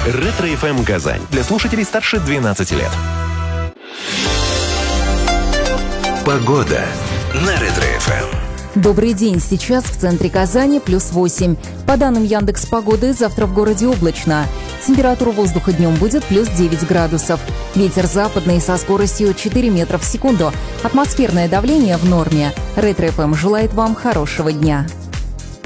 Ретро-ФМ Казань. Для слушателей старше 12 лет. Погода на Ретро-ФМ. Добрый день. Сейчас в центре Казани +8. По данным Яндекс.Погоды, завтра в городе облачно. Температура воздуха днем будет +9 градусов. Ветер западный со скоростью 4 метра в секунду. Атмосферное давление в норме. Ретро-ФМ желает вам хорошего дня.